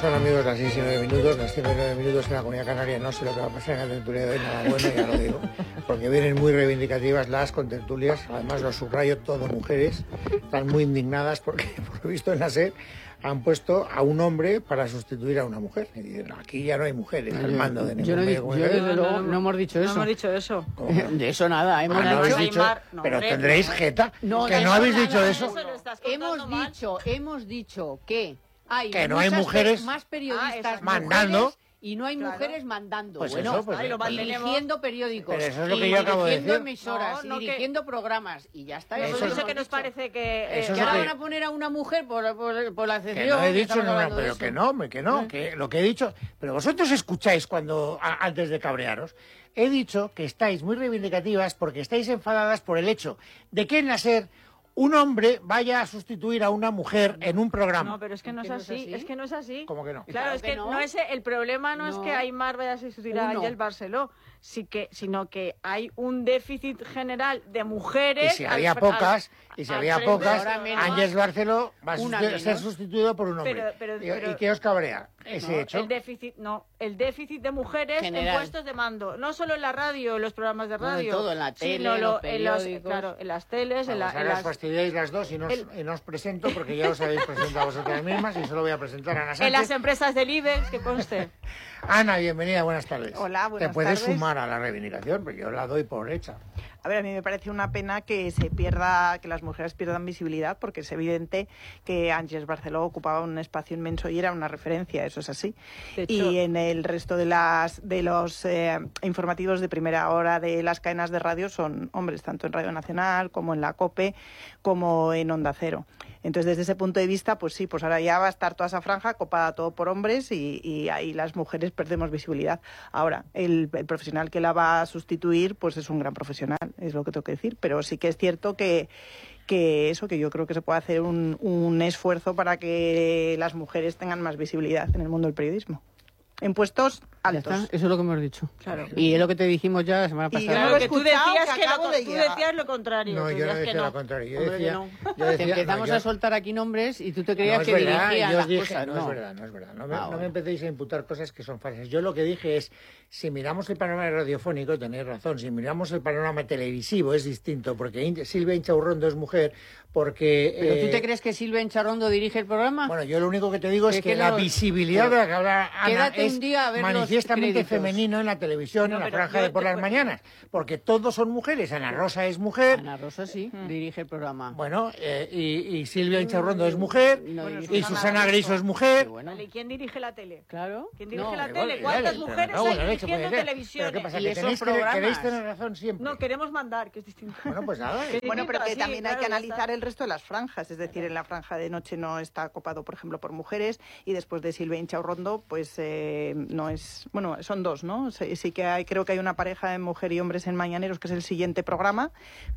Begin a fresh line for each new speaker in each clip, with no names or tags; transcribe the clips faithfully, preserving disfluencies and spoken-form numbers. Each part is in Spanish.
son amigos las seis y nueve minutos, las cinco y nueve minutos en la Comunidad Canaria. No sé lo que va a pasar en la tertulia de hoy, nada bueno, ya lo digo, porque vienen muy reivindicativas las contertulias, además los subrayo, todo mujeres, están muy indignadas porque, por lo visto en la SER, han puesto a un hombre para sustituir a una mujer. Y dicen, no, aquí ya no hay mujeres al mando de ningún
yo no,
medio.
Yo desde
no,
luego
no,
no hemos dicho eso.
No hemos dicho eso.
De eso nada, hemos
Ah, no habéis
dicho...
dicho,
Aymar, no,
pero
hombre,
tendréis
no.
jeta,
No,
que
no,
no habéis
no,
dicho
no,
eso.
Eso lo estás contando
Hemos
mal.
dicho, hemos dicho que hay,
Que no hay
muchas
mujeres
pe- más periodistas
Ah,
mandando.
mujeres y no hay
Claro.
mujeres mandando.
Pues
bueno,
eso, pues
ahí lo
eso.
mantenemos.
dirigiendo periódicos,
Pero eso es lo
y
que yo acabo de
dirigiendo
decir.
emisoras,
No, no,
y
que-
dirigiendo programas, y ya está.
Eso
Eso
es
lo
Eso
hemos
que nos
dicho.
parece que...
Eso
eh,
es
que
Que
lo
ahora
ahora
van a poner a una mujer por, por, por la
Que
excepción.
no he
que
dicho
estamos
nada,
hablando de
pero
eso.
que no, hombre, que no, que lo que he dicho, pero vosotros escucháis cuando a- antes de cabrearos, he dicho que estáis muy reivindicativas porque estáis enfadadas por el hecho de que en la SER un hombre vaya a sustituir a una mujer en un programa.
No, pero es que no es
¿Que no es
así,
así?
es que no es así.
¿Cómo que no?
Claro,
Claro
es
que
que
no.
no es el problema no, es
No.
que Aymar vaya a sustituir a
Uno.
Ángel Barceló, sí que, sino que hay un déficit general de
Y
mujeres.
si
al
había
fr-
pocas,
al-
y si
al
había
frente
pocas,
del programa.
Ángeles Barceló va a
Una
sustitu-
menos.
ser sustituido por un hombre.
Pero- pero-
¿Y,
pero-
y qué os cabrea ese
No,
hecho?
El déficit, no, el déficit de mujeres
General.
en puestos de mando, no solo en la radio, en los programas de
No, de
radio,
todo, en la tele,
sino
en
lo-
los
en los,
periódicos.
claro, en las teles, en, la,
Vamos,
en
ahora os
las,
fastidiáis las dos y no os,
el-
y no os presento porque ya os habéis presentado vosotras mismas y solo voy a presentar a Ana
en las
Sánchez.
empresas del IBEX, que conste.
Ana, bienvenida, buenas tardes.
Hola, buenas
Te puedes
tardes.
sumar a la reivindicación, porque yo la doy por hecha.
A ver, a mí me parece una pena que se pierda, que las mujeres pierdan visibilidad, porque es evidente que Ángeles Barceló ocupaba un espacio inmenso y era una referencia, eso es así.
De hecho-
Y en el resto de las de los eh, informativos de primera hora de las cadenas de radio son hombres, tanto en Radio Nacional como en la COPE, como en Onda Cero. Entonces, desde ese punto de vista, pues sí, pues ahora ya va a estar toda esa franja copada todo por hombres y, y ahí las mujeres perdemos visibilidad. Ahora, el, el profesional que la va a sustituir, pues es un gran profesional, es lo que tengo que decir. Pero sí que es cierto que, que eso, que yo creo que se puede hacer un, un esfuerzo para que las mujeres tengan más visibilidad en el mundo del periodismo. En puestos
Ya
altos.
está, eso es lo que hemos dicho.
Claro.
Y es lo que te dijimos ya la semana
Y
pasada.
yo no
Claro,
lo he
que tú
escuchado,
decías
que
que, lo,
acabo de
tú
llegar.
decías lo contrario.
No,
tú
yo no
decías
decía
que no.
lo contrario. Yo
Hombre,
decía,
que no.
yo
Te
decía-
empezamos
no, yo-
a soltar aquí nombres y tú te
No
creías
es
que
verdad,
dirigían
yo os
las
dije,
cosas.
no,
No,
es verdad, no es verdad. No me,
Ah,
no
bueno.
me empecéis a imputar cosas que son falsas. Yo lo que dije es, si miramos el panorama radiofónico, tenéis razón, si miramos el panorama televisivo es distinto, porque In- Silvia Inchaurrondo es mujer, porque...
¿Pero tú
eh,
te crees que Silvia Encharrondo dirige el programa?
Bueno, yo lo único que te digo es
Es
que,
que
la
no-
visibilidad de la que habla Ana
Quédate
es
un día a ver los
manifiestamente
créditos.
femenino en la televisión,
No,
en la
pero
franja
yo-
de por
yo-
las mañanas, porque todos son mujeres. Ana Rosa es mujer,
Ana Rosa sí, dirige el programa.
bueno, eh, y, y Silvia Inchaurrondo es mujer,
No
Bueno,
dirige
y
Susana
Susana
Griso.
Griso es mujer.
Qué bueno.
Vale, ¿y quién dirige la tele?
Claro.
¿Quién dirige
No,
la
Igual,
tele?
igual,
¿Cuántas
pero
mujeres
no, bueno,
hay
leche,
dirigiendo
puede ser.
televisión?
¿Pero qué pasa?
Y
¿Que
esos
tenéis, que-
programas.
queréis tener razón siempre?
No, queremos mandar, que es distinto.
Bueno, pues nada.
Que-
Bueno, pero que
Sí,
también hay
claro,
que
ya
analizar
está.
el resto de las franjas, es decir, en la franja de noche no está copado, por ejemplo, por mujeres y después de Silvia Inchaurrondo, pues eh, no es, bueno, son dos, ¿no? Sí, sí que hay, creo que hay una pareja de mujer y hombres en Mañaneros, que es el siguiente programa,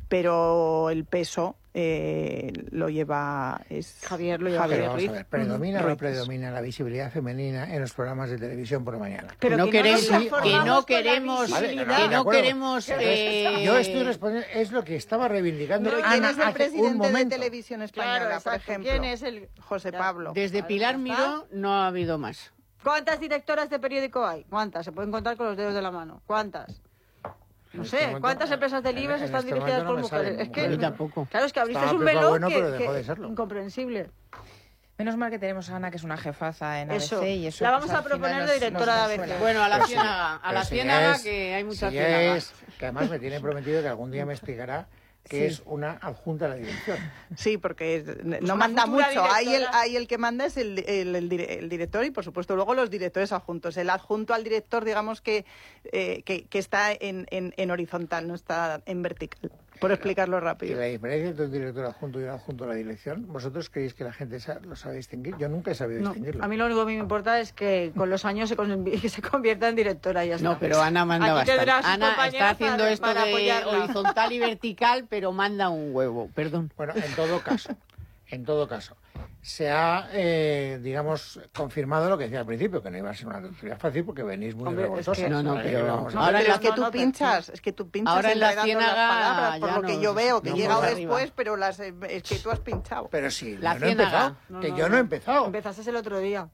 pero el peso eh, lo lleva es
Javier, lo lleva
Pero
Javier
vamos
Ruiz.
a ver, ¿predomina o no
Ruiz.
predomina la visibilidad femenina en los programas de televisión por la mañana?
Pero
no
que
queremos,
nos
que
conformamos
no
con la
queremos,
Vale,
visibilidad.
que
de
no
acuerdo.
queremos. eh,
Yo estoy respondiendo, es lo que estaba reivindicando
Pero
Ana
¿quién es el
hace un
presidente de
momento.
Televisión Española,
Claro,
por
exacto.
ejemplo?
¿Quién es el...?
José
Ya.
Pablo.
Desde
Claro,
Pilar
ya
Miró no ha habido más.
¿Cuántas directoras de periódico hay? ¿Cuántas? Se pueden contar con los dedos de la mano. ¿Cuántas? No
En este
sé,
momento-
¿cuántas empresas del
en-
IBEX
en
están
este
dirigidas
momento no
por
me salen
mujeres? Es que,
A mí
mujeres.
tampoco.
claro, es que abriste
Estaba
un
Pepa
melón
Bueno,
que,
pero dejó
que-
de serlo.
incomprensible.
Menos mal que tenemos a Ana, que es una jefaza en A B C,
Eso.
y eso
La
pues,
vamos a
al final
proponer de
nos-
directora
nos
de A B C.
consuela.
Bueno, a la
Pero sí,
ciénaga, a
pero
la
si
ciénaga,
ya es-
que hay muchas
si ya
ciénagas.
es- que además me tiene prometido que algún día me explicará que
Sí.
es una adjunta a la dirección.
Sí, porque es- no
una
manda
futura
mucho. Ahí el,
directora.
ahí el que manda es el, el, el dire- el director y, por supuesto, luego los directores adjuntos. El adjunto al director, digamos que, eh, que, que está en, en, en horizontal, no está en vertical, por explicarlo
Y
rápido.
la diferencia entre un director adjunto y un adjunto a la dirección, ¿vosotros creéis que la gente sa- lo sabe distinguir? Yo nunca he sabido
No,
distinguirlo.
a mí lo único que me importa es que con los años se, con- que se convierta en directora y ya está.
No, pero Ana manda
Aquí
bastante.
tendrá a sus
Ana está
compañeras
haciendo
para-
esto
para
de
apoyarla.
horizontal y vertical, pero manda un huevo. Perdón.
Bueno, en todo caso, en todo caso, se ha, eh, digamos, confirmado lo que decía al principio, que no iba a ser una tontería fácil porque venís muy
Hombre, es
revoltosos.
que-
No, no,
¿vale?
pero-
Vamos a
No,
ver.
ahora
Pero
en
es
la-
que tú
no,
pinchas, es que tú pinchas
Ahora en la
enredando las
ciénaga
palabras, por
ya
lo que
nos-
yo veo, que
nos
he llegado
vamos
después,
arriba.
pero las, es que tú has pinchado.
Pero sí,
La
yo no he
ciénaga.
empezado,
No,
que
no,
yo no he empezado.
Empezaste el otro día.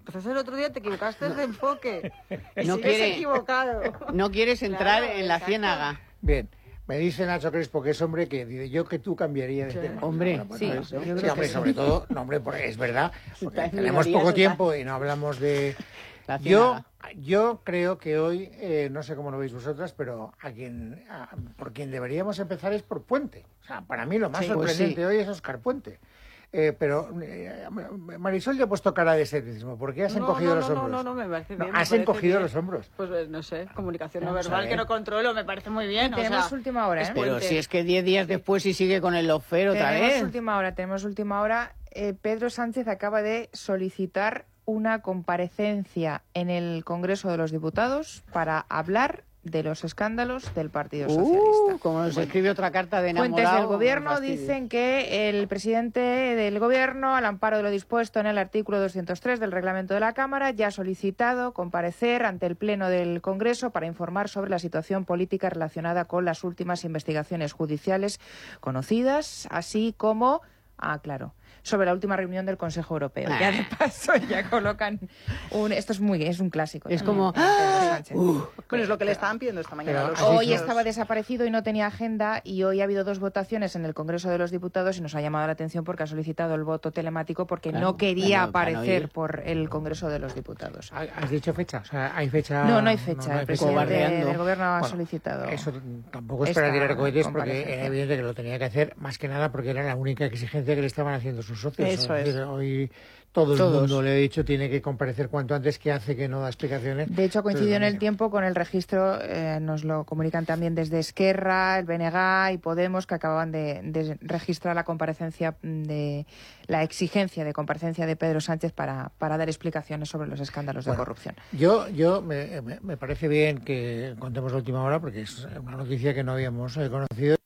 Pues el otro día te equivocaste de enfoque. Y
No
sigues
quiere-
equivocado.
No quieres entrar
Claro,
en la
exacto.
ciénaga.
Bien, me dice Nacho Crespo que es hombre que dice yo que tú cambiaría de
Sí.
tema.
Hombre,
Bueno, pues
sí,
no,
yo
sí,
creo
sí,
que
hombre,
sí.
sobre todo, no, hombre, porque es verdad, porque
Está en
tenemos
minoría
poco
total.
tiempo y no hablamos de...
La
Yo,
ciénaga.
yo creo que hoy, eh, no sé cómo lo veis vosotras, pero a quien, a- por quien deberíamos empezar es por Puente. O sea, para mí lo más
Sí, pues
sorprendente
sí.
hoy es Óscar Puente. Eh, pero eh, Marisol ya ha pusto cara de escepticismo. ¿Por qué has
No,
encogido
no,
los
no,
hombros?
No, no, no, me parece
No,
bien. me
has
parece
encogido
bien.
los hombros.
Pues eh, no sé, comunicación no
Vamos a
verbal
ver.
que no controlo, me parece muy bien. o
Tenemos
sea,
última hora,
es
¿eh?
Pero
Puente.
si es que diez días después y sigue con el lofer otra
Tenemos
vez.
última hora, tenemos última hora. Eh, Pedro Sánchez acaba de solicitar una comparecencia en el Congreso de los Diputados para hablar de los escándalos del Partido
Uh,
Socialista.
como nos escribe otra carta de enamorado.
Fuentes del gobierno
no fastidies.
dicen que el presidente del gobierno, al amparo de lo dispuesto en el artículo doscientos tres del reglamento de la Cámara, ya ha solicitado comparecer ante el Pleno del Congreso para informar sobre la situación política relacionada con las últimas investigaciones judiciales conocidas, así como, ah, claro, sobre la última reunión del Consejo Europeo.
Ah.
Ya de paso ya colocan un... Esto es muy es un clásico.
Es
también,
como,
de Pedro Sánchez.
Bueno, es lo que le estaban pidiendo esta mañana.
Pero
a los
has
Hoy
dicho-
estaba desaparecido y no tenía agenda y hoy ha habido dos votaciones en el Congreso de los Diputados y nos ha llamado la atención porque ha solicitado el voto telemático porque
Claro,
no quería
bueno, para no
aparecer
ir.
por el Congreso de los Diputados.
¿Has dicho fecha? O sea, ¿hay fecha?
No, no hay fecha.
hay
el presidente
Cobardeando.
del Gobierno ha
Bueno,
solicitado.
Eso tampoco es para
esta
tirar cohetes porque
comparecencia.
era evidente que lo tenía que hacer, más que nada porque era la única exigencia que le estaban haciendo sus socios.
Eso
decir, Hoy todo el
Todos.
mundo le ha dicho tiene que comparecer cuanto antes, que hace que no da explicaciones.
De hecho, coincidió en el
Entonces,
tiempo con el registro, eh, nos lo comunican también desde Esquerra, el B N G y Podemos, que acababan de, de registrar la comparecencia de la exigencia de comparecencia de Pedro Sánchez para, para dar explicaciones sobre los escándalos de
Bueno,
corrupción.
Yo, yo me, me- me parece bien que contemos la última hora porque es una noticia que no habíamos eh, conocido.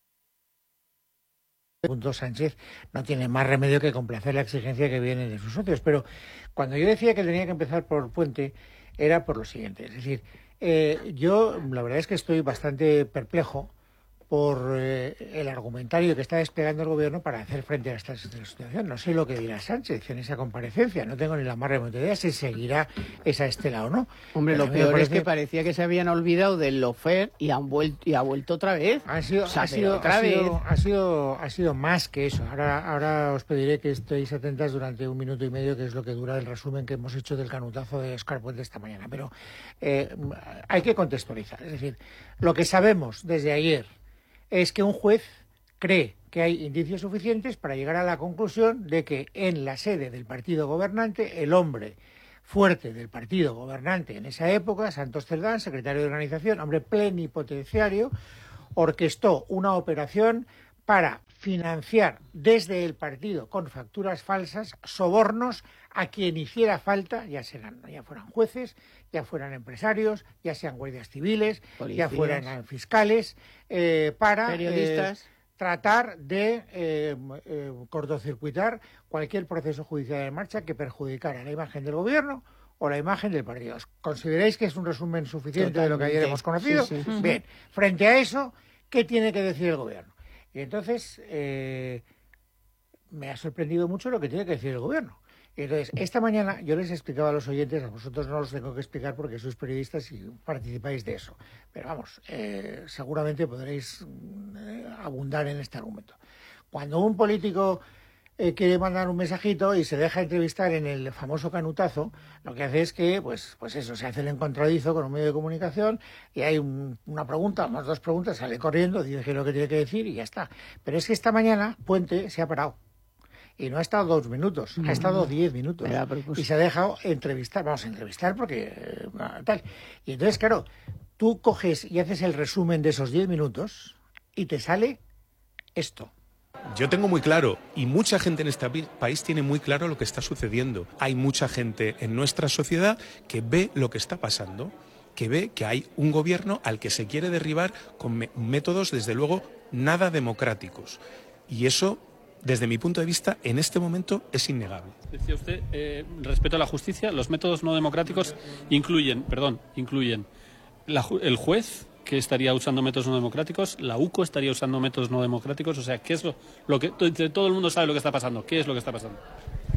Punto Sánchez no tiene más remedio que complacer la exigencia que viene de sus socios. Pero cuando yo decía que tenía que empezar por Puente, era por lo siguiente. Es decir, eh, yo la verdad es que estoy bastante perplejo por eh, el argumentario que está desplegando el gobierno para hacer frente a esta situación. No sé lo que dirá Sánchez en esa comparecencia, no tengo ni la más remota idea si seguirá esa estela o no.
Hombre,
Pero
lo
a mí me
peor es
parece-
que parecía que se habían olvidado del lofer y han vuelto y ha vuelto otra vez.
Ha sido,
O sea,
ha,
pero
sido,
otra
ha,
vez.
sido, ha, sido, ha sido más que eso. Ahora, ahora os pediré que estéis atentas durante un minuto y medio, que es lo que dura el resumen que hemos hecho del canutazo de Óscar Puente esta mañana. Pero eh, hay que contextualizar. Es decir, lo que sabemos desde ayer es que un juez cree que hay indicios suficientes para llegar a la conclusión de que en la sede del partido gobernante el hombre fuerte del partido gobernante en esa época, Santos Cerdán, secretario de organización, hombre plenipotenciario, orquestó una operación para financiar desde el partido con facturas falsas sobornos a quien hiciera falta, ya sean, ya fueran jueces, ya fueran empresarios, ya sean guardias civiles,
Policías.
ya fueran fiscales, eh, para
Periodistas.
eh, tratar de eh, eh, cortocircuitar cualquier proceso judicial en marcha que perjudicara la imagen del gobierno o la imagen del partido. ¿Consideráis que es un resumen suficiente de lo que ayer
Totalmente.
hemos conocido?
Sí, sí.
Bien, frente a eso, ¿qué tiene que decir el gobierno? Y entonces eh, me ha sorprendido mucho lo que tiene que decir el gobierno. Y entonces, esta mañana yo les explicaba a los oyentes, a vosotros no los tengo que explicar porque sois periodistas y participáis de eso. Pero vamos, eh, seguramente podréis eh, abundar en este argumento. Cuando un político eh, quiere mandar un mensajito y se deja entrevistar en el famoso canutazo, lo que hace es que, pues, pues eso, se hace el encontradizo con un medio de comunicación y hay un- una pregunta, más dos preguntas, sale corriendo, dice lo que tiene que decir y ya está. Pero es que esta mañana Puente se ha parado. Y no ha estado dos minutos, ha estado diez minutos.
Era a propósito.
Y se ha dejado entrevistar, vamos a entrevistar porque eh, tal. Y entonces, claro, tú coges y haces el resumen de esos diez minutos y te sale esto.
Yo tengo muy claro, y mucha gente en este pi- país tiene muy claro lo que está sucediendo. Hay mucha gente en nuestra sociedad que ve lo que está pasando, que ve que hay un gobierno al que se quiere derribar con me- métodos, desde luego, nada democráticos. Y eso, desde mi punto de vista, en este momento es innegable.
Decía usted, eh, respecto a la justicia, los métodos no democráticos incluyen, perdón, incluyen la ju- el juez, que estaría usando métodos no democráticos, la U C O estaría usando métodos no democráticos, o sea, ¿qué es lo, lo que to- todo el mundo sabe lo que está pasando? ¿Qué es lo que está pasando?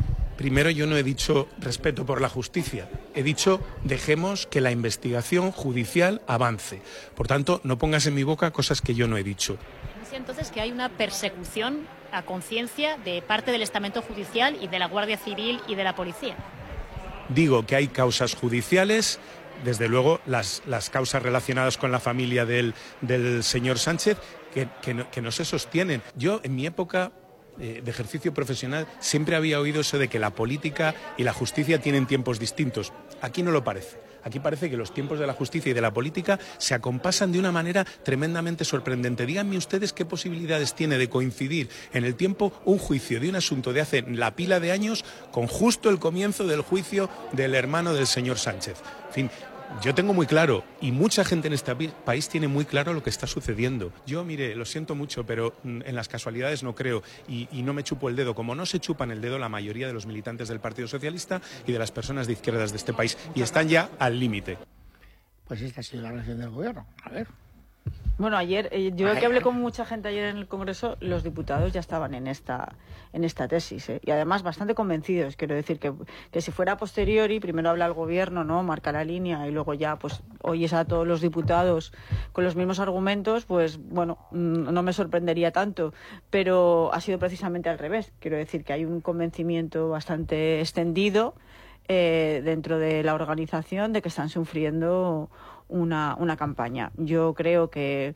Primero, yo no he dicho respeto por la justicia. He dicho dejemos que la investigación judicial avance. Por tanto, no pongas en mi boca cosas que yo no he dicho.
Entonces, que hay una persecución a conciencia de parte del estamento judicial y de la Guardia Civil y de la policía.
Digo que hay causas judiciales, desde luego las, las causas relacionadas con la familia del, del señor Sánchez, que, que, no, que no se sostienen. Yo, en mi época eh, de ejercicio profesional, siempre había oído eso de que la política y la justicia tienen tiempos distintos. Aquí no lo parece. Aquí parece que los tiempos de la justicia y de la política se acompasan de una manera tremendamente sorprendente. Díganme ustedes qué posibilidades tiene de coincidir en el tiempo un juicio de un asunto de hace la pila de años con justo el comienzo del juicio del hermano del señor Sánchez. En fin, yo tengo muy claro, y mucha gente en este país tiene muy claro lo que está sucediendo. Yo, mire, lo siento mucho, pero en las casualidades no creo y, y no me chupo el dedo, como no se chupan el dedo la mayoría de los militantes del Partido Socialista y de las personas de izquierdas de este país, y están ya al límite.
Pues esta ha sido la reacción del gobierno. A ver.
Bueno, ayer, eh, yo que hablé con mucha gente ayer en el Congreso, los diputados ya estaban en esta en esta tesis, ¿eh? Y además bastante convencidos. Quiero decir que, que si fuera a posteriori, primero habla el gobierno, ¿no? Marca la línea y luego ya pues oyes a todos los diputados con los mismos argumentos, pues bueno, no me sorprendería tanto. Pero ha sido precisamente al revés. Quiero decir que hay un convencimiento bastante extendido eh, dentro de la organización de que están sufriendo Una, una campaña. Yo creo que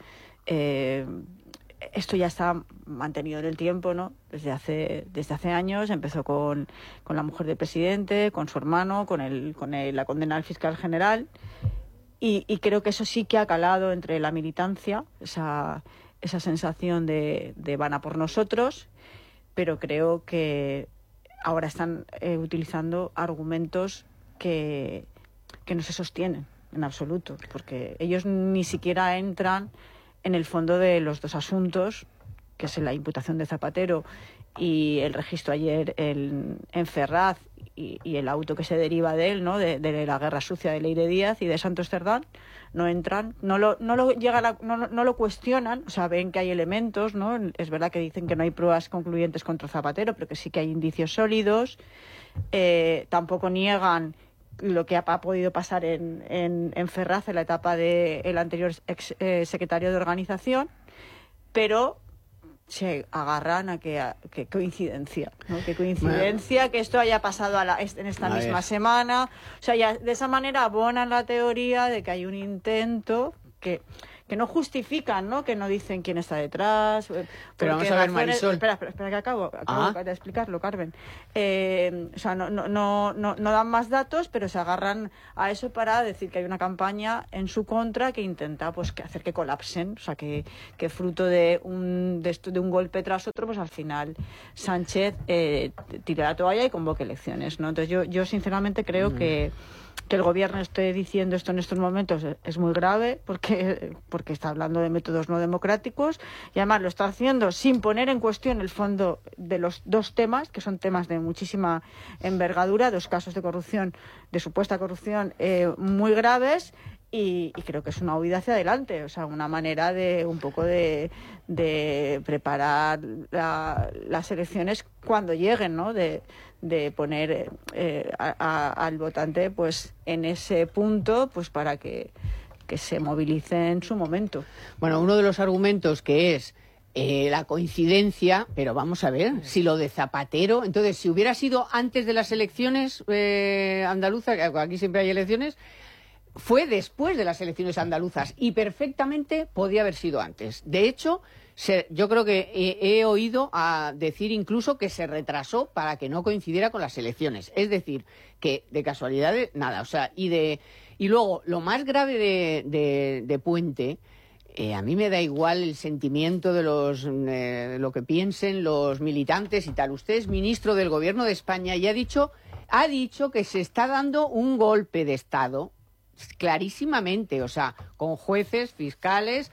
eh, esto ya está mantenido en el tiempo, ¿no? Desde hace desde hace años. Empezó con, con la mujer del presidente, con su hermano, con el con el, la condena al fiscal general, y, y creo que eso sí que ha calado entre la militancia, esa esa sensación de, de van a por nosotros, pero creo que ahora están eh, utilizando argumentos que que no se sostienen en absoluto, porque ellos ni siquiera entran en el fondo de los dos asuntos, que es la imputación de Zapatero y el registro ayer en, en Ferraz y, y el auto que se deriva de él, ¿no? De, de la guerra sucia de Leire Díaz y de Santos Cerdán. No entran, no lo, no lo llegan a, no, no lo cuestionan, o sea, ven que hay elementos, ¿no? Es verdad que dicen que no hay pruebas concluyentes contra Zapatero, pero que sí que hay indicios sólidos. Eh, tampoco niegan lo que ha, ha podido pasar en, en, en Ferraz en la etapa del anterior ex, eh, secretario de organización, pero se agarran a que, a, que coincidencia, ¿no? Que coincidencia bueno. que esto haya pasado a la, en esta a misma ver. semana. O sea, ya de esa manera abonan la teoría de que hay un intento que... que no justifican, ¿no? Que no dicen quién está detrás.
Pero vamos a ver, Marisol.
Espera, espera, espera que acabo, acabo ah. de explicarlo, Carmen. Eh, o sea, no, no, no, no, no dan más datos, pero se agarran a eso para decir que hay una campaña en su contra que intenta, pues, que hacer que colapsen. O sea, que, que fruto de un, de, esto, de un golpe tras otro, pues al final Sánchez eh, tire la toalla y convoque elecciones, ¿no? Entonces yo, yo sinceramente creo mm. que que el gobierno esté diciendo esto en estos momentos es muy grave porque, porque está hablando de métodos no democráticos y además lo está haciendo sin poner en cuestión el fondo de los dos temas, que son temas de muchísima envergadura, dos casos de corrupción, de supuesta corrupción eh, muy graves. Y, y creo que es una huida hacia adelante, o sea, una manera de un poco de, de preparar la, las elecciones cuando lleguen, ¿no? De, de poner eh, a, a, al votante pues en ese punto pues para que, que se movilice en su momento.
Bueno, uno de los argumentos que es eh, la coincidencia, pero vamos a ver, si lo de Zapatero, entonces si hubiera sido antes de las elecciones eh, andaluzas, aquí siempre hay elecciones, fue después de las elecciones andaluzas y perfectamente podía haber sido antes. De hecho, se, yo creo que he, he oído a decir incluso que se retrasó para que no coincidiera con las elecciones. Es decir, que de casualidad nada. O sea, y de y luego lo más grave de, de, de Puente, eh, a mí me da igual el sentimiento de los eh, lo que piensen los militantes y tal. Usted es ministro del Gobierno de España y ha dicho ha dicho que se está dando un golpe de Estado. Clarísimamente, o sea, con jueces, fiscales,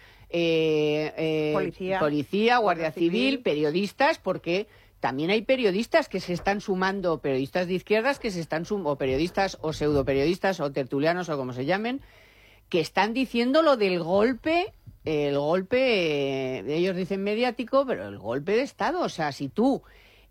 eh, eh,
policía,
policía, Guardia Civil, Civil, periodistas, porque también hay periodistas que se están sumando, periodistas de izquierdas que se están sumando, o periodistas o pseudoperiodistas o tertulianos o como se llamen, que están diciendo lo del golpe, el golpe, eh, ellos dicen mediático, pero el golpe de Estado, o sea, si tú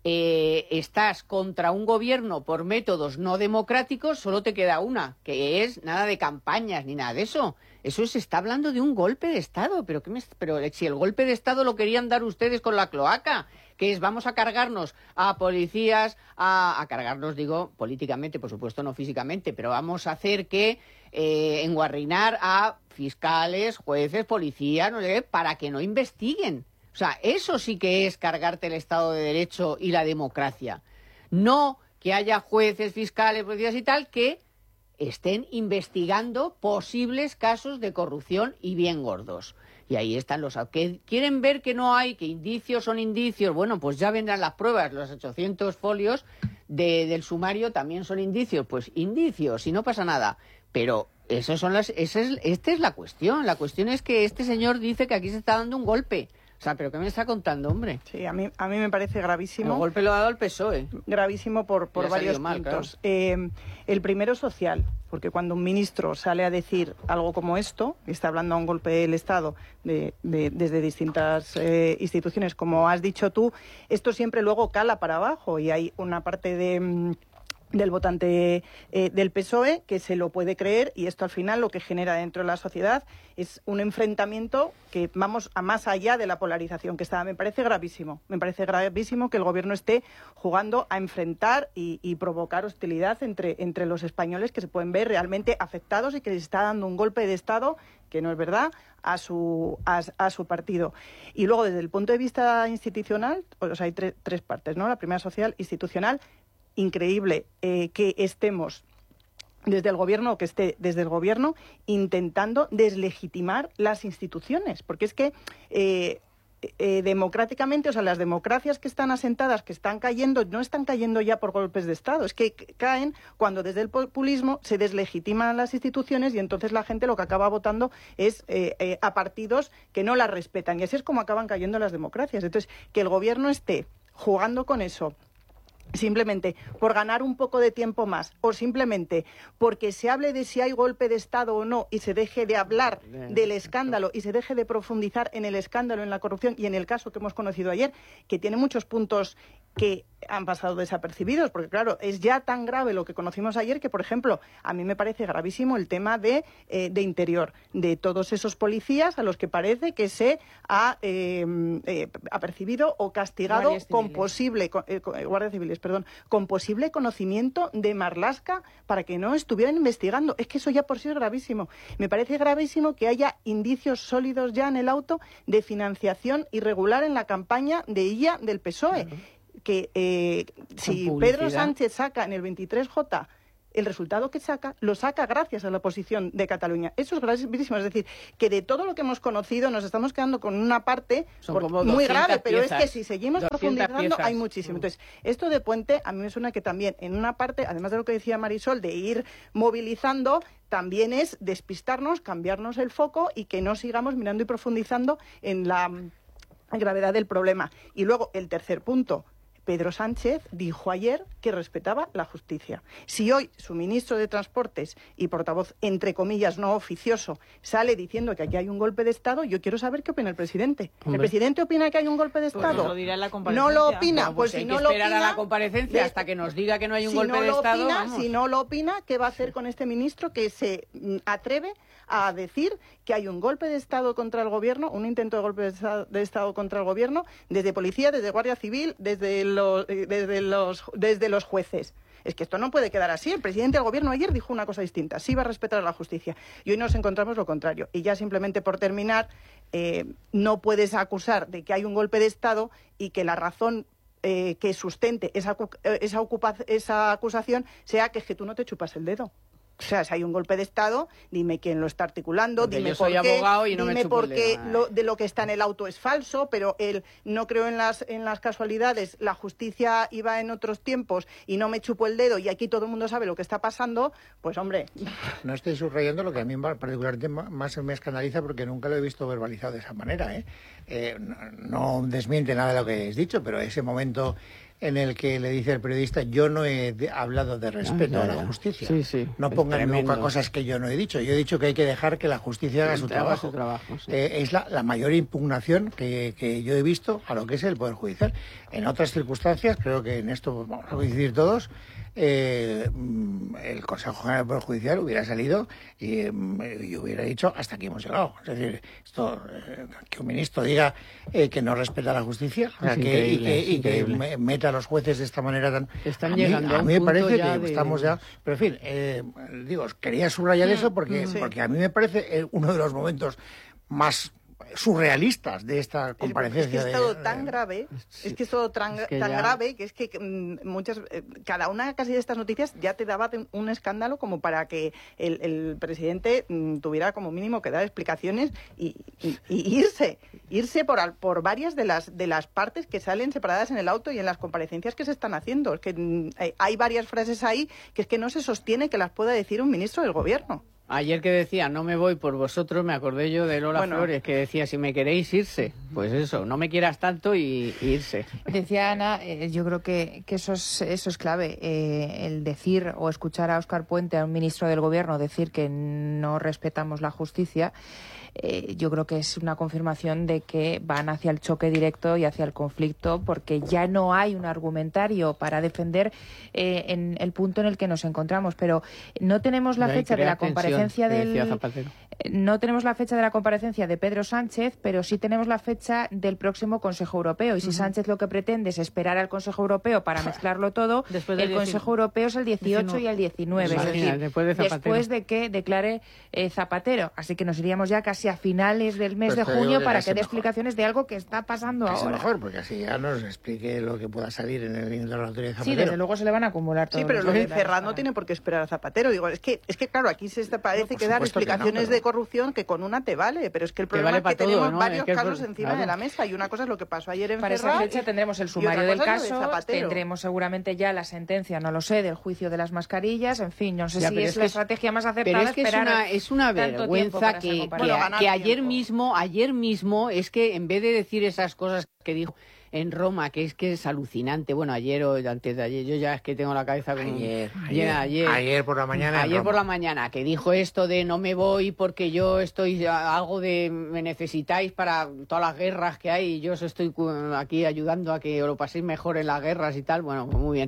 eh, estás contra un gobierno por métodos no democráticos, solo te queda una, que es nada de campañas ni nada de eso. Eso se está hablando de un golpe de Estado, pero, ¿qué me, pero si el golpe de Estado lo querían dar ustedes con la cloaca, que es vamos a cargarnos a policías, a, a cargarnos, digo, políticamente, por supuesto, no físicamente, pero vamos a hacer que eh, enguarrinar a fiscales, jueces, policías, no sé qué, para que no investiguen. O sea, eso sí que es cargarte el Estado de Derecho y la democracia. No que haya jueces, fiscales, policías y tal que estén investigando posibles casos de corrupción y bien gordos. Y ahí están los que quieren ver que no hay, que indicios son indicios. Bueno, pues ya vendrán las pruebas, los ochocientos folios de, del sumario también son indicios. Pues indicios, y no pasa nada. Pero esas son las, esa es, esta es la cuestión. La cuestión es que este señor dice que aquí se está dando un golpe. O sea, ¿pero qué me está contando, hombre?
Sí, a mí, a mí me parece gravísimo.
El golpe lo ha dado el P S O E.
Gravísimo por, por varios
mal,
puntos.
Claro.
Eh, el primero social, porque cuando un ministro sale a decir algo como esto, y está hablando a un golpe del Estado de, de, desde distintas eh, instituciones, como has dicho tú, esto siempre luego cala para abajo y hay una parte de... del votante eh, del P S O E que se lo puede creer, y esto al final lo que genera dentro de la sociedad es un enfrentamiento que vamos a más allá de la polarización que está. Me parece gravísimo, me parece gravísimo que el gobierno esté jugando a enfrentar y, y provocar hostilidad entre, entre los españoles que se pueden ver realmente afectados y que les está dando un golpe de Estado, que no es verdad, a su, a, a su partido. Y luego, desde el punto de vista institucional, o sea, hay tre, tres partes, ¿no? La primera social, institucional. Increíble eh, que estemos desde el gobierno o que esté desde el gobierno intentando deslegitimar las instituciones, porque es que eh, eh, democráticamente, o sea, las democracias que están asentadas, que están cayendo, no están cayendo ya por golpes de Estado, es que caen cuando desde el populismo se deslegitiman las instituciones y entonces la gente lo que acaba votando es eh, eh, a partidos que no las respetan, y así es como acaban cayendo las democracias. Entonces, que el gobierno esté jugando con eso simplemente por ganar un poco de tiempo más, o simplemente porque se hable de si hay golpe de Estado o no y se deje de hablar del escándalo y se deje de profundizar en el escándalo, en la corrupción y en el caso que hemos conocido ayer, que tiene muchos puntos que han pasado desapercibidos, porque claro, es ya tan grave lo que conocimos ayer que, por ejemplo, a mí me parece gravísimo el tema de, eh, de Interior, de todos esos policías a los que parece que se ha eh, eh, apercibido o castigado con posible, con, eh, guardias civiles, perdón, con posible conocimiento de Marlaska para que no estuvieran investigando. Es que eso ya por sí es gravísimo. Me parece gravísimo que haya indicios sólidos ya en el auto de financiación irregular en la campaña de I A del P S O E. Uh-huh. Que eh, si Pedro Sánchez saca en el veintitrés J el resultado que saca, lo saca gracias a la oposición de Cataluña. Eso es gravísimo. Es decir, que de todo lo que hemos conocido nos estamos quedando con una parte por, muy grave, pero piezas, es que si seguimos profundizando piezas. Hay muchísimo. Entonces, esto de Puente a mí me suena que también en una parte, además de lo que decía Marisol, de ir movilizando, también es despistarnos, cambiarnos el foco y que no sigamos mirando y profundizando en la gravedad del problema. Y luego, el tercer punto. Pedro Sánchez dijo ayer que respetaba la justicia. Si hoy su ministro de Transportes y portavoz, entre comillas, no oficioso, sale diciendo que aquí hay un golpe de Estado, yo quiero saber qué opina el presidente. Hombre. ¿El presidente opina que hay un golpe de Estado?
Pues lo dirá en la comparecencia.
¿No lo opina?
No, pues, pues si no lo opina... esperar a la comparecencia de... hasta que nos diga que no hay un
si
golpe
no
de
lo
Estado,
opina,
vamos.
Si no lo opina, ¿qué va a hacer con este ministro que se atreve a decir que hay un golpe de Estado contra el gobierno, un intento de golpe de Estado, de Estado contra el gobierno, desde policía, desde Guardia Civil, desde los, desde los, desde los jueces? Es que esto no puede quedar así. El presidente del gobierno ayer dijo una cosa distinta, sí va a respetar a la justicia, y hoy nos encontramos lo contrario. Y ya simplemente por terminar, eh, no puedes acusar de que hay un golpe de Estado y que la razón eh, que sustente esa, esa, ocupa, esa acusación sea que es que tú no te chupas el dedo. O sea, si hay un golpe de Estado, dime quién lo está articulando,
porque
dime
yo soy
por qué,
abogado y no
dime
me chupo
por
el
qué
dedo.
lo, de lo que está en el auto es falso, pero él no creo en las en las casualidades, la justicia iba en otros tiempos y no me chupo el dedo y aquí todo el mundo sabe lo que está pasando, pues hombre.
No estoy subrayando lo que a mí particularmente más me escandaliza porque nunca lo he visto verbalizado de esa manera, ¿eh? Eh, no, no desmiente nada de lo que has dicho, pero ese momento en el que le dice el periodista, yo no he de, hablado de respeto
ah,
a la justicia.
Sí, sí,
no pongan en boca cosas que yo no he dicho. Yo he dicho que hay que dejar que la justicia haga su trabajo.
Su trabajo sí.
eh, es la, la mayor impugnación que, que yo he visto a lo que es el Poder Judicial. En otras circunstancias, creo que en esto vamos a coincidir todos, eh, el Consejo General del Poder Judicial hubiera salido y, y hubiera dicho hasta aquí hemos llegado. Es decir, esto, eh, que un ministro diga eh, que no respeta la justicia, o sea, que, y que, y que me, meta a los jueces de esta manera tan...
Están
a
llegando
mí, a
a un
mí me
punto
parece
ya
que
de...
estamos ya... Pero en fin, eh, digo, quería subrayar eso porque, sí. porque a mí me parece uno de los momentos más surrealistas de esta comparecencia.
Es que es todo de, tan grave, sí, es que es todo tan, es que tan grave que es que mm, muchas, eh, cada una casi de estas noticias ya te daba un escándalo como para que el, el presidente mm, tuviera como mínimo que dar explicaciones y, y, y irse, irse por, al, por varias de las de las partes que salen separadas en el auto y en las comparecencias que se están haciendo. Es que mm, hay, hay varias frases ahí que es que no se sostiene que las pueda decir un ministro del gobierno.
Ayer que decía, no me voy por vosotros, me acordé yo de Lola bueno. Flores, que decía, si me queréis, irse. Pues eso, no me quieras tanto y, y irse.
Decía Ana, eh, yo creo que, que eso, es, eso es clave, eh, el decir o escuchar a Óscar Puente, a un ministro del Gobierno, decir que no respetamos la justicia. Eh, yo creo que es una confirmación de que van hacia el choque directo y hacia el conflicto, porque ya no hay un argumentario para defender eh, en el punto en el que nos encontramos. Pero no tenemos la fecha de la comparecencia del no tenemos la fecha de la comparecencia de Pedro Sánchez, pero sí tenemos la fecha del próximo Consejo Europeo. Y si uh-huh. Sánchez lo que pretende es esperar al Consejo Europeo para mezclarlo todo, después el Consejo Europeo es el dieciocho y el diecinueve, es decir, después de, después de que declare eh, Zapatero. Así que nos iríamos ya casi a finales del mes pues de junio que para que dé explicaciones de algo que está pasando
casi
ahora.
Mejor, porque así ya nos explique lo que pueda salir en el interrogatorio de Zapatero.
Sí, desde luego se le van a acumular todos.
Sí, pero lo de Ferraz no tiene por qué esperar a Zapatero. Digo, es que, es que claro, aquí se parece no, que dar explicaciones que no, pero... de corrupción que con una te vale, pero es que el problema que vale es que todo, tenemos ¿no? varios es que casos por... encima claro. de la mesa y una cosa es lo que pasó ayer en
Para
Ferraz.
Para esa fecha tendremos el sumario del caso, de tendremos seguramente ya la sentencia, no lo sé, del juicio de las mascarillas, en fin, no sé ya, si es, es la estrategia más acertada.
Pero es que es una, es una vergüenza que, que, que ayer mismo, ayer mismo, es que en vez de decir esas cosas que dijo en Roma, que es que es alucinante. Bueno, ayer o antes de ayer, yo ya es que tengo la cabeza como
ayer,
llena.
Ayer, ayer por la mañana.
Ayer por la mañana, que dijo esto de no me voy porque yo estoy, algo de me necesitáis para todas las guerras que hay y yo os estoy aquí ayudando a que lo paséis mejor en las guerras y tal. Bueno, pues muy bien.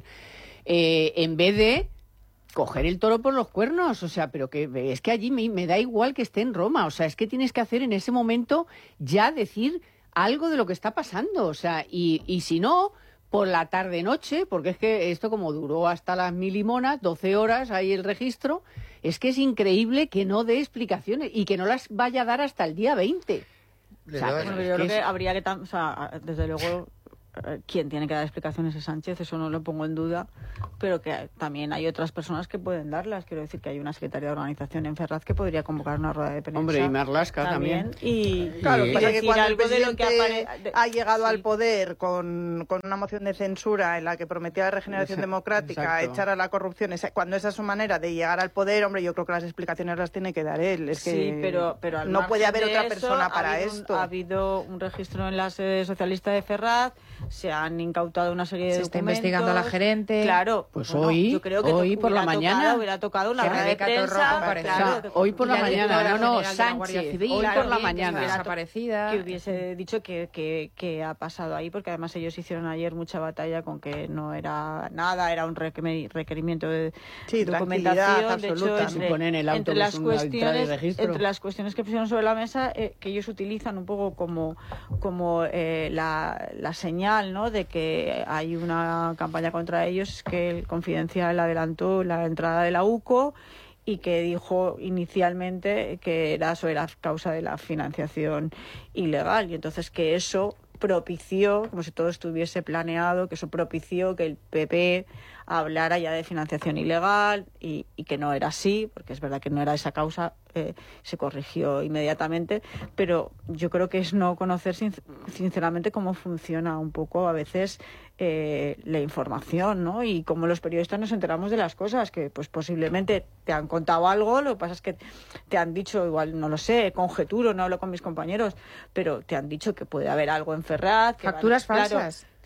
Eh, en vez de coger el toro por los cuernos, o sea, pero que es que allí me, me da igual que esté en Roma, o sea, es que tienes que hacer en ese momento ya decir algo de lo que está pasando, o sea, y, y si no, por la tarde-noche, porque es que esto como duró hasta las mil limonas, doce horas ahí el registro, es que es increíble que no dé explicaciones y que no las vaya a dar hasta el día veinte.
O sea, bueno, yo creo que habría que, o sea, desde luego, quien tiene que dar explicaciones es Sánchez, eso no lo pongo en duda, pero que también hay otras personas que pueden darlas. Quiero decir que hay una secretaria de organización en Ferraz que podría convocar una rueda de prensa.
Hombre, y Marlaska también.
también. Y
claro,
y
pasa que cuando el presidente
de lo que apare...
ha llegado sí. al poder con, con una moción de censura en la que prometía la regeneración exacto, democrática, exacto. echar a la corrupción, cuando esa es su manera de llegar al poder, hombre, yo creo que las explicaciones las tiene que dar él. Es que
sí, pero, pero
no puede haber otra
eso,
persona para
ha
esto.
Un, ha habido un registro en la sede socialista de Ferraz, se han incautado una serie de
se
documentos.
Se está investigando a la gerente.
Claro.
Pues bueno, hoy, yo creo que hoy por la
tocado,
mañana.
Hubiera tocado una rueda de prensa.
Claro, o sea, hoy por la, la mañana. No, no, Sánchez. Civil, hoy
claro,
por la mañana.
Desaparecida.
Que hubiese dicho que, que, que ha pasado ahí, porque además ellos hicieron ayer mucha batalla con que no era nada, era un requerimiento de
sí,
documentación.
Absoluta.
De hecho, entre,
ponen el
entre, las cuestiones, entre las cuestiones que pusieron sobre la mesa, eh, que ellos utilizan un poco como, como eh, la, la señal, ¿no?, de que hay una campaña contra ellos, es que el Confidencial adelantó la entrada de la U C O y que dijo inicialmente que era eso era causa de la financiación ilegal, y entonces que eso propició, como si todo estuviese planeado, que eso propició que el P P hablara ya de financiación ilegal y, y que no era así, porque es verdad que no era esa causa, eh, se corrigió inmediatamente, pero yo creo que es no conocer sin, sinceramente cómo funciona un poco a veces eh, la información, ¿no? Y cómo los periodistas nos enteramos de las cosas, que pues posiblemente te han contado algo, lo que pasa es que te han dicho, igual no lo sé, conjeturo, no hablo con mis compañeros, pero te han dicho que puede haber algo en Ferraz. Que
facturas
van,
falsas.
Claro,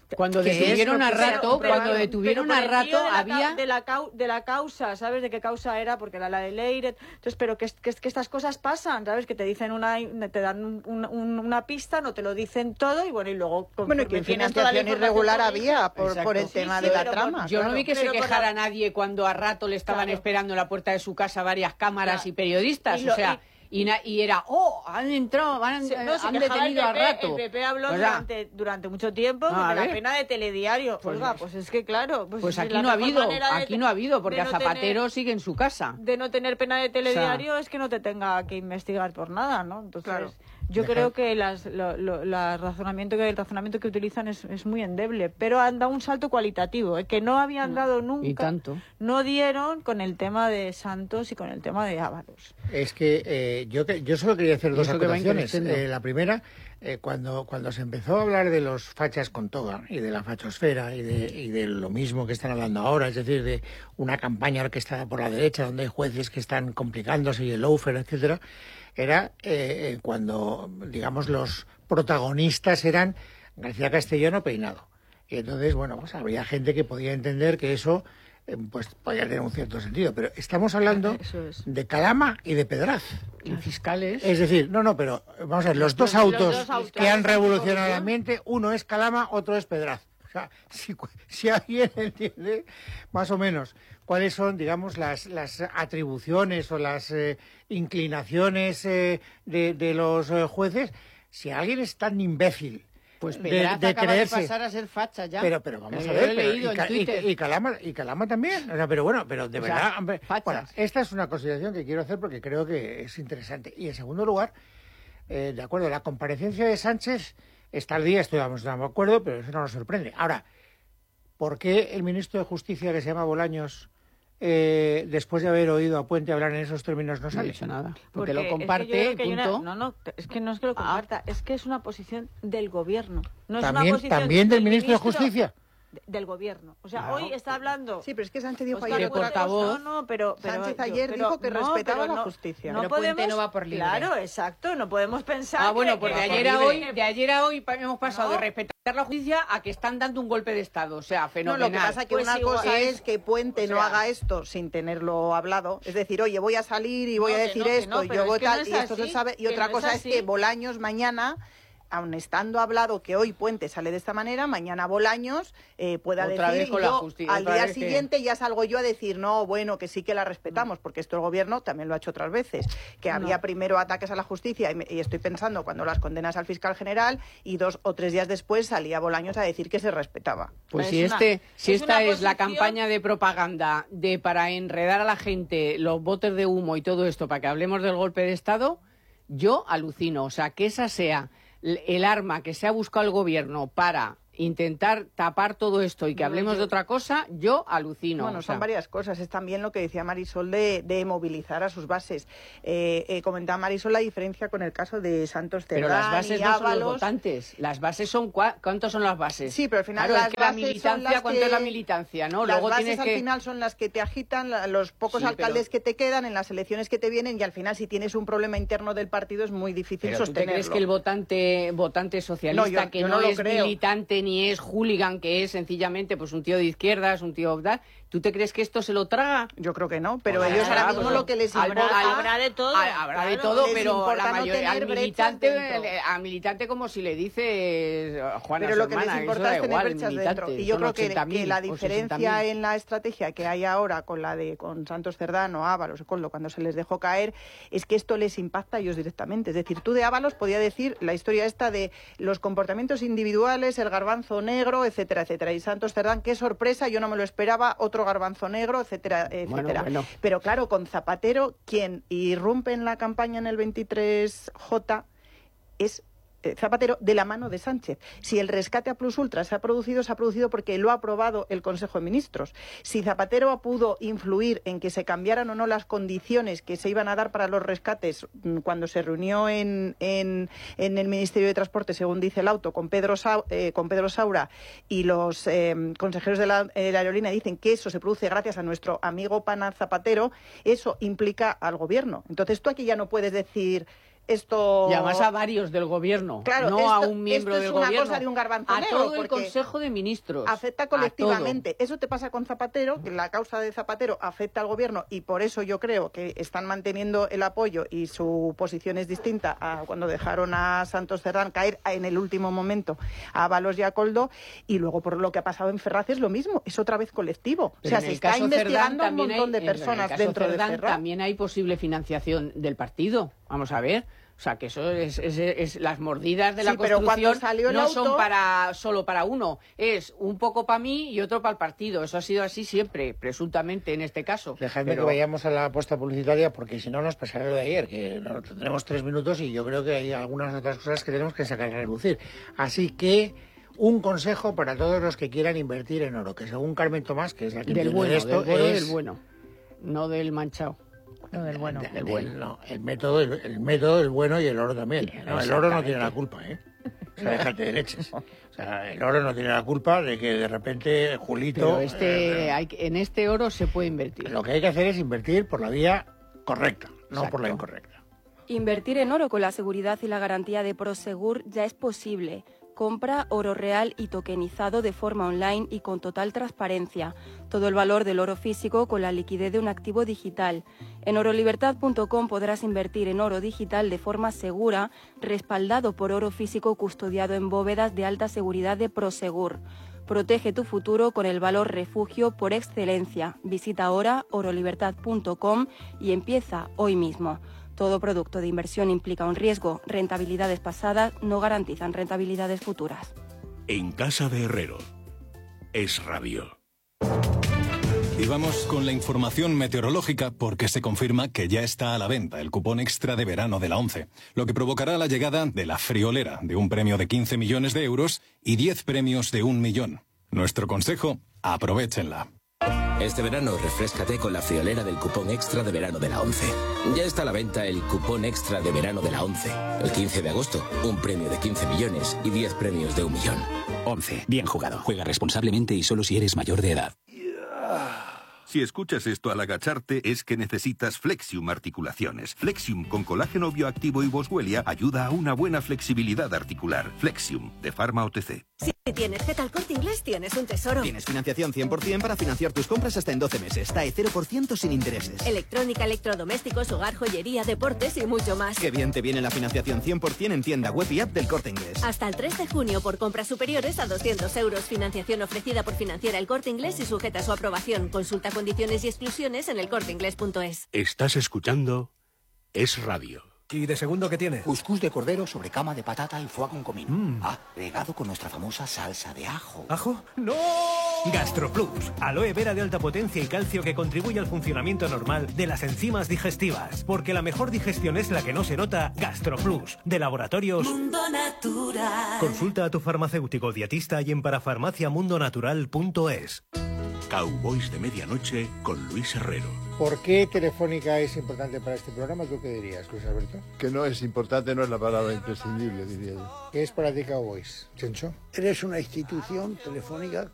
Cuando detuvieron a Rato, cuando detuvieron a Rato había...
De la, de la causa, ¿sabes? De qué causa era, porque era la de Leire. Entonces, pero que, que, que estas cosas pasan, ¿sabes? Que te dicen una, te dan un, un, una pista, no te lo dicen todo, y bueno, y luego...
Bueno, y que financiación irregular había por, por el tema sí, sí, de la trama.
Yo
claro.
no vi que
pero
se quejara
la...
nadie cuando a Rato le estaban claro. esperando en la puerta de su casa varias cámaras claro. y periodistas, y lo, o sea... Y... Y, na, y era, oh, han entrado, han,
sí, no,
han detenido a Rato.
El P P habló durante, durante mucho tiempo ah, de la pena de telediario.
Pues,
Oiga, pues es que claro.
Pues, pues aquí no ha habido, aquí no ha habido, porque no a Zapatero tener, sigue en su casa.
De no tener pena de telediario o sea, es que no te tenga que investigar por nada, ¿no? Entonces, claro. yo Deja. creo que las, lo, lo, la razonamiento que, el razonamiento que utilizan es, es muy endeble, pero han dado un salto cualitativo, ¿eh? Que no habían dado nunca.
Y tanto.
No dieron con el tema de Santos y con el tema de Ábalos.
Es que eh, yo, yo solo quería hacer dos acotaciones. Eh, la primera, eh, cuando, cuando se empezó a hablar de los fachas con toga y de la fachosfera y de, y de lo mismo que están hablando ahora, es decir, de una campaña orquestada por la derecha donde hay jueces que están complicándose y el lawfare, etcétera, era eh, cuando, digamos, los protagonistas eran García Castellón Peinado. Y entonces, bueno, pues habría gente que podía entender que eso pues podría tener un cierto sentido, pero estamos hablando es. de Calama y de Pedraz.
Y fiscales.
Es decir, no, no, pero vamos a ver, los dos autos, los dos autos que han revolucionado el ambiente, uno es Calama, otro es Pedraz. O sea, si, si alguien entiende más o menos cuáles son, digamos, las, las atribuciones o las eh, inclinaciones eh, de, de los eh, jueces, si alguien es tan imbécil
pues Pedraz de, de acaba creerse. de pasar a ser facha ya.
Pero, pero vamos a ver, pero, y, y, y, Calama, y Calama también. O sea, pero bueno, pero de o verdad, sea, hombre, bueno, esta es una consideración que quiero hacer porque creo que es interesante. Y en segundo lugar, eh, de acuerdo, la comparecencia de Sánchez está al día, estoy de acuerdo, pero eso no nos sorprende. Ahora, ¿por qué el ministro de Justicia, que se llama Bolaños, Eh, después de haber oído a Puente hablar en esos términos, no sale?
No nada.
Porque
Porque, lo comparte,
es que
punto.
Una, no, no, es que no es que lo comparta, ah. es que es una posición del gobierno. No
¿También,
es una posición
¿También del,
del
ministro,
ministro
de Justicia?
De, del gobierno. O sea,
claro.
hoy está hablando...
Sí, pero es que Sánchez dijo
pues
ayer...
De portavoz.
No, no, pero, pero,
Sánchez ayer
pero,
dijo que
no,
respetaba
no,
la justicia.
No
pero
podemos,
Puente no va por libre.
Claro, exacto, no podemos pensar...
Ah, bueno,
que,
porque
que
de ayer a hoy, de ayer a hoy hemos pasado
no.
de respetar la justicia a que están dando un golpe de Estado. O sea, fenomenal.
No, lo que pasa es que
pues
una
igual,
cosa
es,
es que Puente o sea, no haga esto sin tenerlo hablado. Es decir, oye, voy a salir y voy
no,
a decir
no,
esto,
no,
y yo voy
es
tal,
no
y esto
así,
se sabe. Y otra
no
cosa
es,
es que Bolaños mañana, aun estando hablado que hoy Puente sale de esta manera, mañana Bolaños eh, pueda
otra
decir,
vez con
yo,
la justicia,
al día siguiente
que...
ya salgo yo a decir, no, bueno, que sí que la respetamos, porque esto el gobierno también lo ha hecho otras veces, que no. había primero ataques a la justicia, y, me, y estoy pensando cuando las condenas al fiscal general, y dos o tres días después salía Bolaños a decir que se respetaba.
Pues si, una, este, si es esta es posición... la campaña de propaganda de para enredar a la gente, los botes de humo y todo esto, para que hablemos del golpe de Estado, yo alucino. O sea, que esa sea el arma que se ha buscado el gobierno para intentar tapar todo esto y que hablemos de otra cosa, yo alucino.
Bueno,
o sea.
son varias cosas. Es también lo que decía Marisol de, de movilizar a sus bases. Eh, eh, comentaba Marisol la diferencia con el caso de Santos Cerdán.
Pero las bases
y
no
Ábalos.
son los votantes. Las bases son... ¿Cuántos son las bases?
Sí, pero al final
claro,
las
es que la
bases
militancia,
son las
¿cuánto
que...
es la militancia? ¿no?
Las
Luego
bases
tienes
al
que...
final son las que te agitan, la, los pocos
sí,
alcaldes
pero...
que te quedan en las elecciones que te vienen, y al final si tienes un problema interno del partido es muy difícil
pero
sostenerlo.
¿tú te crees que el votante, votante socialista,
no, yo,
que
yo
no,
no
es
creo.
militante ni es hooligan, que es sencillamente pues un tío de izquierdas, un tío... ¿Tú te crees que esto se lo traga?
Yo creo que no, pero
pues
ellos
habrá,
ahora mismo
pues,
lo que les
habrá,
importa...
habrá de todo.
Habrá
claro,
de todo, pero la mayoría...
No
al militante, a militante como si le dices Juana
pero lo
su hermana,
que les importa es tener
igual,
brechas dentro. Y yo creo que, que la diferencia en la estrategia que hay ahora con la de con Santos Cerdán o Ábalos o Coldo, cuando se les dejó caer, es que esto les impacta a ellos directamente. Es decir, tú de Ábalos podía decir la historia esta de los comportamientos individuales, el garbanzo negro, etcétera, etcétera. Y Santos Cerdán, qué sorpresa, yo no me lo esperaba, otro garbanzo negro, etcétera, etcétera. Bueno, bueno. Pero claro, con Zapatero, quien irrumpe en la campaña en el veintitrés J es Zapatero de la mano de Sánchez. Si el rescate a Plus Ultra se ha producido, se ha producido porque lo ha aprobado el Consejo de Ministros. Si Zapatero pudo influir en que se cambiaran o no las condiciones que se iban a dar para los rescates cuando se reunió en, en, en el Ministerio de Transporte, según dice el auto, con Pedro, Sa, eh, con Pedro Saura, y los eh, consejeros de la, eh, la aerolínea dicen que eso se produce gracias a nuestro amigo pana Zapatero, eso implica al gobierno. Entonces tú aquí ya no puedes decir... esto...
Y además a varios del gobierno,
claro,
no
esto,
a un miembro
esto
del
es una
gobierno.
cosa de un garbanzo
a
negro,
todo el
porque
Consejo de Ministros.
afecta colectivamente. Eso te pasa con Zapatero, que la causa de Zapatero afecta al gobierno y por eso yo creo que están manteniendo el apoyo y su posición es distinta a cuando dejaron a Santos Cerdán caer en el último momento a Ábalos y a Koldo. Y luego por lo que ha pasado en Ferraz es lo mismo, es otra vez colectivo.
Pero
o sea, se está investigando un montón
hay,
de personas
en el caso
dentro
Cerdán
de Ferraz.
También hay posible financiación del partido. Vamos a ver. O sea, que eso es, es, es las mordidas de la
sí, pero
construcción
cuando salió el
no
auto...
son para solo para uno, es un poco para mí y otro para el partido. Eso ha sido así siempre, presuntamente en este caso.
Dejadme
pero...
que vayamos a la apuesta publicitaria porque si no nos pasará lo de ayer, que no, tendremos tres minutos y yo creo que hay algunas otras cosas que tenemos que sacar a relucir. Así que un consejo para todos los que quieran invertir en oro, que según Carmen Tomás, que es la que
del
entiende
bueno,
esto,
del oro
es...
del bueno, no del manchado.
No, del bueno.
El, el, no, el método, el, el método, el bueno y el oro también. No, el oro no tiene la culpa, ¿eh? O sea, déjate de leches. O sea, el oro no tiene la culpa de que de repente Julito...
Pero este,
eh,
hay, en este oro se puede invertir.
Lo que hay que hacer es invertir por la vía correcta, no
Exacto.
por la incorrecta.
Invertir en oro con la seguridad y la garantía de Prosegur ya es posible. Compra oro real y tokenizado de forma online y con total transparencia. Todo el valor del oro físico con la liquidez de un activo digital. En orolibertad punto com podrás invertir en oro digital de forma segura, respaldado por oro físico custodiado en bóvedas de alta seguridad de Prosegur. Protege tu futuro con el valor refugio por excelencia. Visita ahora orolibertad punto com y empieza hoy mismo. Todo producto de inversión implica un riesgo. Rentabilidades pasadas no garantizan rentabilidades futuras.
En casa de Herrero. Es radio.
Y vamos con la información meteorológica porque se confirma que ya está a la venta el cupón extra de verano de la ONCE, lo que provocará la llegada de la friolera de un premio de quince millones de euros y diez premios de un millón. Nuestro consejo, aprovéchenla.
Este verano refréscate con la friolera del cupón extra de verano de la ONCE. Ya está a la venta el cupón extra de verano de la ONCE. El quince de agosto, un premio de quince millones y diez premios de un millón.
ONCE. Bien jugado. Juega responsablemente y solo si eres mayor de edad.
Si escuchas esto al agacharte es que necesitas Flexium Articulaciones. Flexium con colágeno bioactivo y boswellia ayuda a una buena flexibilidad articular. Flexium, de Pharma O T C.
Si tienes Z al Corte Inglés, tienes un tesoro.
Tienes financiación cien por ciento para financiar tus compras hasta en doce meses. T A E cero por ciento sin intereses.
Electrónica, electrodomésticos, hogar, joyería, deportes y mucho más.
Qué bien te viene la financiación cien por ciento en tienda web y app del Corte Inglés.
Hasta el tres de junio por compras superiores a doscientos euros. Financiación ofrecida por Financiera El Corte Inglés y sujeta a su aprobación. Consulta condiciones y exclusiones en el corte inglés punto es.
Estás escuchando Es Radio.
¿Y de segundo qué tiene?
Cuscús de cordero sobre cama de patata y foie con comino. Mm. Ah, regado con nuestra famosa salsa de ajo.
¿Ajo? ¡No! GastroPlus, aloe vera de alta potencia y calcio que contribuye al funcionamiento normal de las enzimas digestivas. Porque la mejor digestión es la que no se nota. GastroPlus, de Laboratorios
Mundo Natural.
Consulta a tu farmacéutico dietista y en parafarmacia mundo natural punto es.
Cowboys de Medianoche con Luis Herrero.
¿Por qué Telefónica es importante para este programa? ¿Tú qué dirías, Luis Alberto?
Que no es importante, no es la palabra imprescindible, diría yo.
¿Qué es para ti Cowboys, Chencho?
Eres una institución telefónica